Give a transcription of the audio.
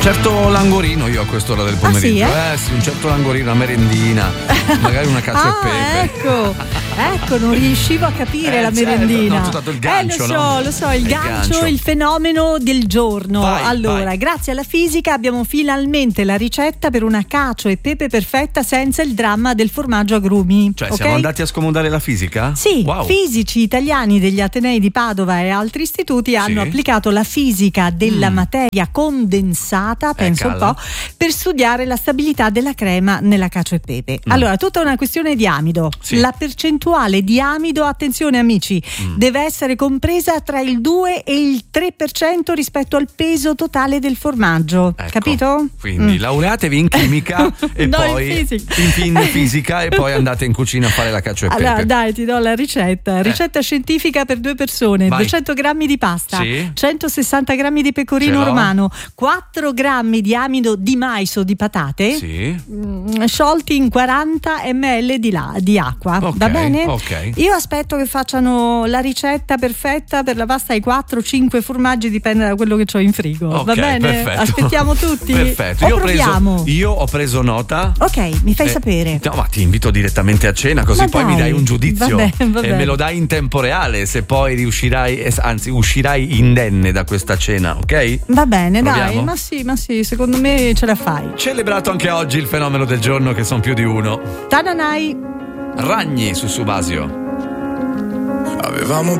certo langorino io a quest'ora del pomeriggio. Sì, un certo langorino, una merendina, magari una cacio e pepe. Ecco, non riuscivo a capire la merendina. Non ho dato il gancio, lo so, il gancio, il fenomeno del giorno. Vai. Grazie alla fisica abbiamo finalmente la ricetta per una cacio e pepe perfetta senza il dramma del formaggio agrumi. Cioè, siamo andati a scomodare la fisica? Sì, wow. Fisici italiani degli Atenei di Padova e altri istituti hanno applicato la fisica della materia condensata, penso un po', per studiare la stabilità della crema nella cacio e pepe. Allora, tutta una questione di amido. Sì. La percentuale di amido, attenzione amici, deve essere compresa tra il 2 e il 3% rispetto al peso totale del formaggio. Ecco, capito? Quindi laureatevi in chimica e poi in fisica e poi andate in cucina a fare la cacio e pepe. Allora, dai, ti do la ricetta. Ricetta scientifica per 2 persone. Vai. 200 grammi di pasta, 160 grammi di pecorino romano, 4 grammi di amido di mais o di patate, sciolti in 40 ml di acqua. Va bene? Okay. Io aspetto che facciano la ricetta perfetta per la pasta ai 4-5 formaggi, dipende da quello che ho in frigo. Va bene? Perfetto. Aspettiamo tutti. Perfetto. Io ho preso nota. Ok, mi fai sapere. No, ma ti invito direttamente a cena, così poi mi dai un giudizio. Va e bene. me lo dai in tempo reale, se poi uscirai indenne da questa cena, ok? Va bene, proviamo? dai, ma sì, secondo me ce la fai. Celebrato anche oggi il fenomeno del giorno, che sono più di uno. Tananai. Ragni su Subasio. Avevamo